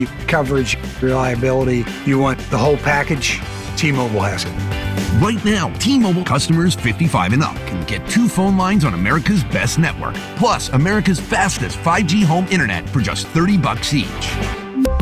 coverage, reliability. You want the whole package? T-Mobile has it. Right now, T-Mobile customers 55 and up can get 2 phone lines on America's best network, plus America's fastest 5G home internet for just $30 each.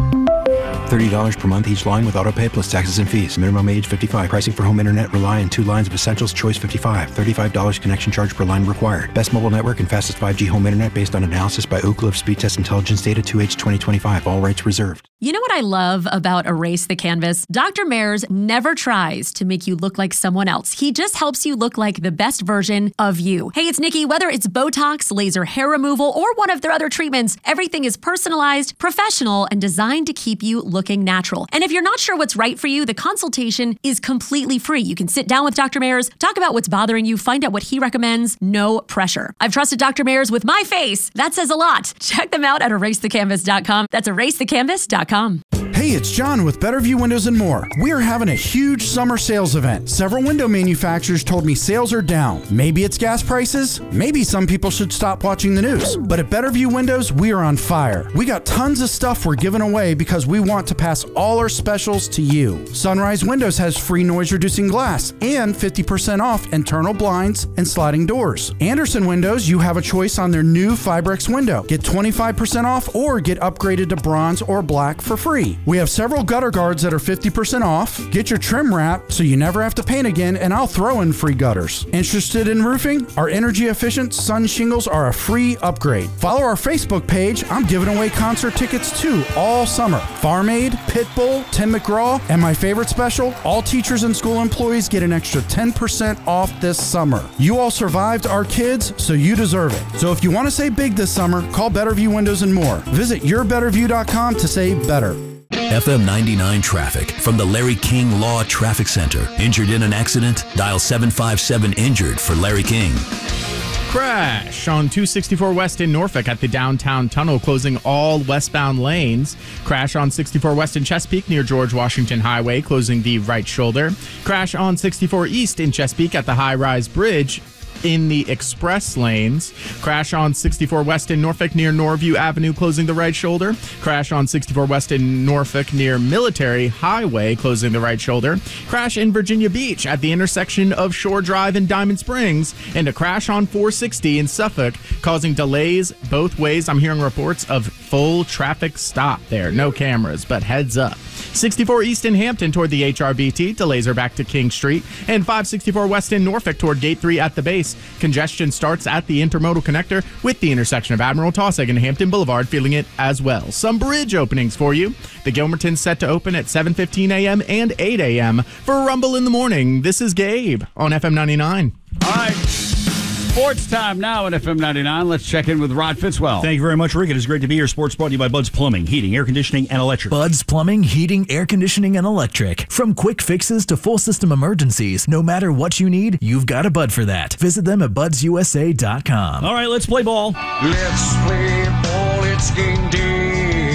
$30 per month each line with autopay plus taxes and fees. Minimum age 55. Pricing for home internet rely on 2 lines of Essentials. Choice 55. $35 connection charge per line required. Best mobile network and fastest 5G home internet based on analysis by Ookla of Speed Test Intelligence data 2H 2025. All rights reserved. You know what I love about Erase the Canvas? Dr. Mayers never tries to make you look like someone else. He just helps you look like the best version of you. Hey, it's Nikki. Whether it's Botox, laser hair removal, or one of their other treatments, everything is personalized, professional, and designed to keep you looking natural. And if you're not sure what's right for you, the consultation is completely free. You can sit down with Dr. Mayers, talk about what's bothering you, find out what he recommends. No pressure. I've trusted Dr. Mayers with my face. That says a lot. Check them out at erasethecanvas.com. That's erasethecanvas.com. Hey, it's John with Better View Windows and More. We are having a huge summer sales event. Several window manufacturers told me sales are down. Maybe it's gas prices. Maybe some people should stop watching the news. But at Better View Windows, we are on fire. We got tons of stuff we're giving away because we want to pass all our specials to you. Sunrise Windows has free noise-reducing glass and 50% off internal blinds and sliding doors. Anderson Windows, you have a choice on their new Fibrex window. Get 25% off or get upgraded to bronze or black for free. We have several gutter guards that are 50% off. Get your trim wrap so you never have to paint again, and I'll throw in free gutters. Interested in roofing? Our energy-efficient sun shingles are a free upgrade. Follow our Facebook page. I'm giving away concert tickets too all summer. Farm Aid, Pitbull, Tim McGraw, and my favorite special, all teachers and school employees get an extra 10% off this summer. You all survived our kids, so you deserve it. So if you want to say big this summer, call Better View Windows and More. Visit yourbetterview.com to say better. FM 99 traffic from the Larry King Law Traffic Center. Injured in an accident? Dial 757-INJURED for Larry King. Crash on 264 West in Norfolk at the downtown tunnel, closing all westbound lanes. Crash on 64 West in Chesapeake near George Washington Highway, closing the right shoulder. Crash on 64 East in Chesapeake at the high-rise bridge in the express lanes. Crash on 64 West in Norfolk near Norview Avenue, closing the right shoulder. Crash on 64 West in Norfolk near Military Highway, closing the right shoulder. Crash in Virginia Beach at the intersection of Shore Drive and Diamond Springs. And a crash on 460 in Suffolk, causing delays both ways. I'm hearing reports of full traffic stop there. No cameras, but heads up. 64 East in Hampton toward the HRBT. Delays are back to King Street. And 564 West in Norfolk toward Gate 3 at the base. Congestion starts at the intermodal connector with the intersection of Admiral Taussig and Hampton Boulevard, feeling it as well. Some bridge openings for you. The Gilmerton's set to open at 7:15 a.m. and 8 a.m. For Rumble in the Morning, this is Gabe on FM 99. All right. Sports time now at FM 99. Let's check in with Rod Fitzwell. Thank you very much, Rick. It is great to be here. Sports brought to you by Bud's Plumbing, Heating, Air Conditioning, and Electric. Bud's Plumbing, Heating, Air Conditioning, and Electric. From quick fixes to full system emergencies, no matter what you need, you've got a Bud for that. Visit them at budsusa.com. All right, let's play ball. Let's play ball. It's game day.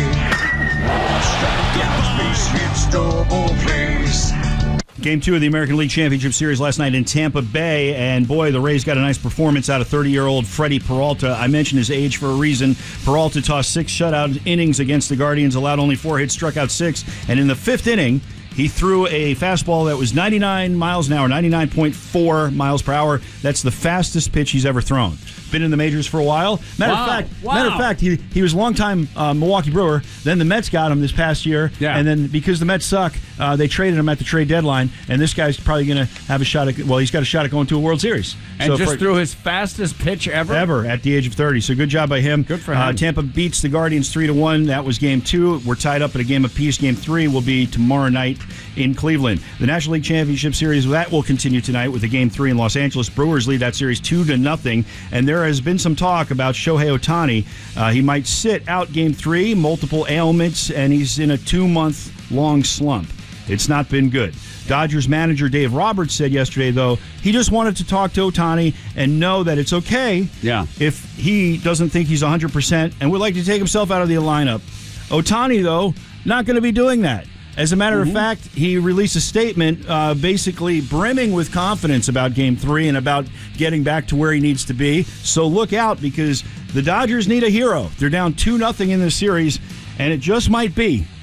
Strikeout, base hits, double plays. Game 2 of the American League Championship Series last night in Tampa Bay, and boy, the Rays got a nice performance out of 30-year-old Freddie Peralta. I mentioned his age for a reason. Peralta tossed 6 shutout innings against the Guardians, allowed only 4 hits, struck out 6, and in the 5th inning, he threw a fastball that was 99 miles an hour, 99.4 miles per hour. That's the fastest pitch he's ever thrown. Been in the majors for a while. Matter of fact, he was a longtime Milwaukee Brewer. Then the Mets got him this past year, and then because the Mets suck, they traded him at the trade deadline. And this guy's probably going to have a shot at. Well, he's got a shot at going to a World Series. And so threw his fastest pitch ever at the age of 30. So good job by him. Good for him. Tampa beats the Guardians 3-1. That was Game 2. We're tied up at a game apiece. Game 3 will be tomorrow night in Cleveland. The National League Championship Series, that will continue tonight with the Game 3 in Los Angeles. Brewers lead that series 2-0, and there has been some talk about Shohei Ohtani. He might sit out Game 3, multiple ailments, and he's in a 2-month-long slump. It's not been good. Dodgers manager Dave Roberts said yesterday, though, he just wanted to talk to Ohtani and know that it's okay if he doesn't think he's 100% and would like to take himself out of the lineup. Ohtani, though, not going to be doing that. As a matter of fact, he released a statement basically brimming with confidence about Game 3 and about getting back to where he needs to be. So look out, because the Dodgers need a hero. They're down 2-0 in this series, And it just might be